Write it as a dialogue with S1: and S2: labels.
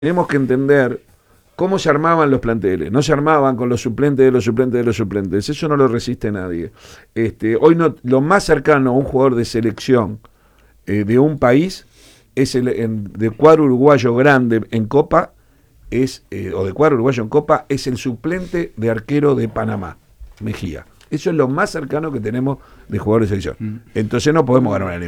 S1: tenemos que entender cómo se armaban los planteles. No se armaban con los suplentes de los suplentes de los suplentes. Eso no lo resiste nadie. Hoy no, lo más cercano a un jugador de selección de un país es de cuadro uruguayo grande en Copa, o de cuadro uruguayo en Copa, es el suplente de arquero de Panamá, Mejía. Eso es lo más cercano que tenemos de jugadores de selección. Entonces no podemos ganar una